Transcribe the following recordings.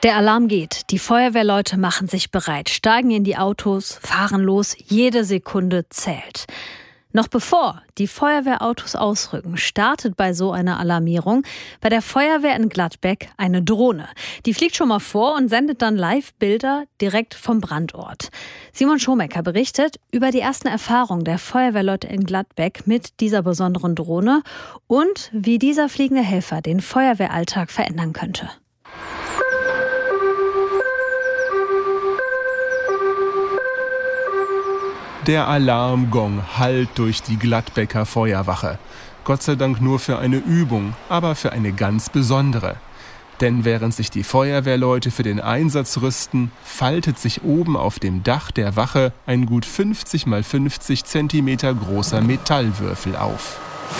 Der Alarm geht. Die Feuerwehrleute machen sich bereit, steigen in die Autos, fahren los. Jede Sekunde zählt. Noch bevor die Feuerwehrautos ausrücken, startet bei so einer Alarmierung bei der Feuerwehr in Gladbeck eine Drohne. Die fliegt schon mal vor und sendet dann Live-Bilder direkt vom Brandort. Simon Schomecker berichtet über die ersten Erfahrungen der Feuerwehrleute in Gladbeck mit dieser besonderen Drohne und wie dieser fliegende Helfer den Feuerwehralltag verändern könnte. Der Alarmgong hallt durch die Gladbecker Feuerwache. Gott sei Dank nur für eine Übung, aber für eine ganz besondere. Denn während sich die Feuerwehrleute für den Einsatz rüsten, faltet sich oben auf dem Dach der Wache ein gut 50 x 50 Zentimeter großer Metallwürfel auf.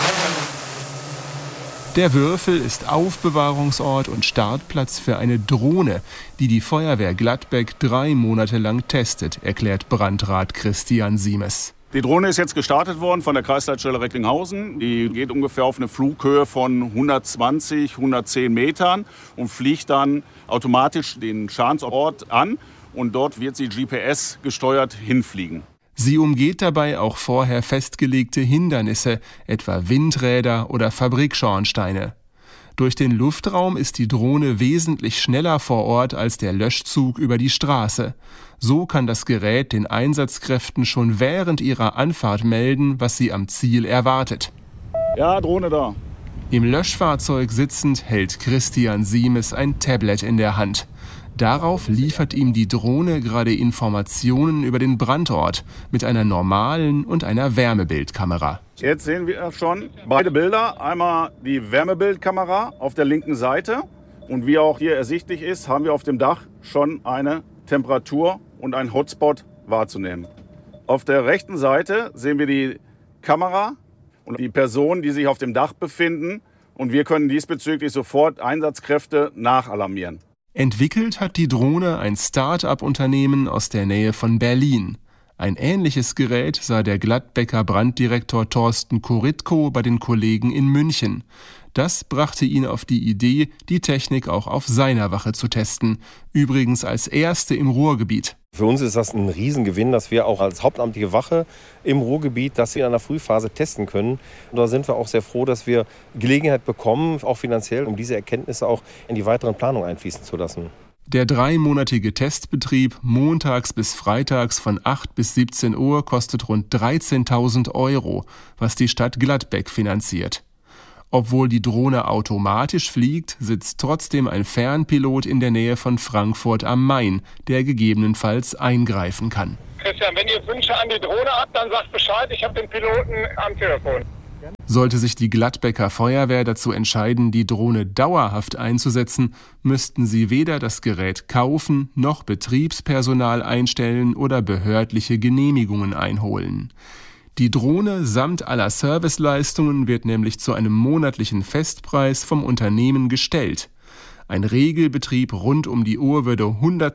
Der Würfel ist Aufbewahrungsort und Startplatz für eine Drohne, die die Feuerwehr Gladbeck 3 Monate lang testet, erklärt Brandrat Christian Siemes. Die Drohne ist jetzt gestartet worden von der Kreisleitstelle Recklinghausen. Die geht ungefähr auf eine Flughöhe von 120, 110 Metern und fliegt dann automatisch den Schadensort an. Und dort wird sie GPS gesteuert hinfliegen. Sie umgeht dabei auch vorher festgelegte Hindernisse, etwa Windräder oder Fabrikschornsteine. Durch den Luftraum ist die Drohne wesentlich schneller vor Ort als der Löschzug über die Straße. So kann das Gerät den Einsatzkräften schon während ihrer Anfahrt melden, was sie am Ziel erwartet. Ja, Drohne da. Im Löschfahrzeug sitzend hält Christian Siemes ein Tablet in der Hand. Darauf liefert ihm die Drohne gerade Informationen über den Brandort mit einer normalen und einer Wärmebildkamera. Jetzt sehen wir schon beide Bilder. Einmal die Wärmebildkamera auf der linken Seite. Und wie auch hier ersichtlich ist, haben wir auf dem Dach schon eine Temperatur und einen Hotspot wahrzunehmen. Auf der rechten Seite sehen wir die Kamera und die Personen, die sich auf dem Dach befinden. Und wir können diesbezüglich sofort Einsatzkräfte nachalarmieren. Entwickelt hat die Drohne ein Start-up-Unternehmen aus der Nähe von Berlin. Ein ähnliches Gerät sah der Gladbecker Branddirektor Thorsten Koritko bei den Kollegen in München. Das brachte ihn auf die Idee, die Technik auch auf seiner Wache zu testen. Übrigens als erste im Ruhrgebiet. Für uns ist das ein Riesengewinn, dass wir auch als hauptamtliche Wache im Ruhrgebiet das in einer Frühphase testen können. Und da sind wir auch sehr froh, dass wir Gelegenheit bekommen, auch finanziell, um diese Erkenntnisse auch in die weiteren Planungen einfließen zu lassen. Der 3-monatige Testbetrieb montags bis freitags von 8 bis 17 Uhr kostet rund 13.000 €, was die Stadt Gladbeck finanziert. Obwohl die Drohne automatisch fliegt, sitzt trotzdem ein Fernpilot in der Nähe von Frankfurt am Main, der gegebenenfalls eingreifen kann. Christian, wenn ihr Wünsche an die Drohne habt, dann sagt Bescheid, ich habe den Piloten am Telefon. Sollte sich die Gladbecker Feuerwehr dazu entscheiden, die Drohne dauerhaft einzusetzen, müssten sie weder das Gerät kaufen, noch Betriebspersonal einstellen oder behördliche Genehmigungen einholen. Die Drohne samt aller Serviceleistungen wird nämlich zu einem monatlichen Festpreis vom Unternehmen gestellt. Ein Regelbetrieb rund um die Uhr würde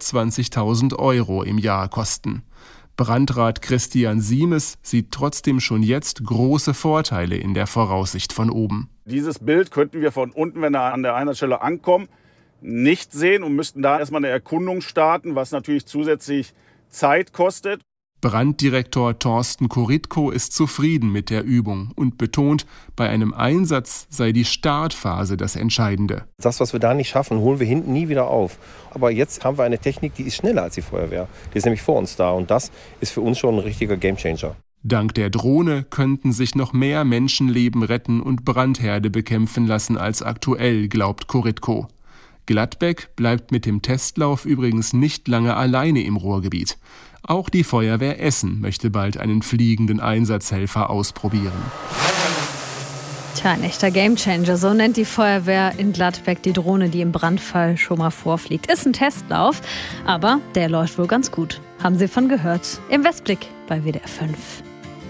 120.000 € im Jahr kosten. Brandrat Christian Siemes sieht trotzdem schon jetzt große Vorteile in der Voraussicht von oben. Dieses Bild könnten wir von unten, wenn wir an der Einsatzstelle ankommen, nicht sehen und müssten da erstmal eine Erkundung starten, was natürlich zusätzlich Zeit kostet. Branddirektor Thorsten Koritko ist zufrieden mit der Übung und betont, bei einem Einsatz sei die Startphase das Entscheidende. Das, was wir da nicht schaffen, holen wir hinten nie wieder auf. Aber jetzt haben wir eine Technik, die ist schneller als die Feuerwehr. Die ist nämlich vor uns da und das ist für uns schon ein richtiger Gamechanger. Dank der Drohne könnten sich noch mehr Menschenleben retten und Brandherde bekämpfen lassen als aktuell, glaubt Koritko. Gladbeck bleibt mit dem Testlauf übrigens nicht lange alleine im Ruhrgebiet. Auch die Feuerwehr Essen möchte bald einen fliegenden Einsatzhelfer ausprobieren. Tja, ein echter Gamechanger, so nennt die Feuerwehr in Gladbeck die Drohne, die im Brandfall schon mal vorfliegt. Ist ein Testlauf, aber der läuft wohl ganz gut. Haben Sie von gehört? Im Westblick bei WDR 5.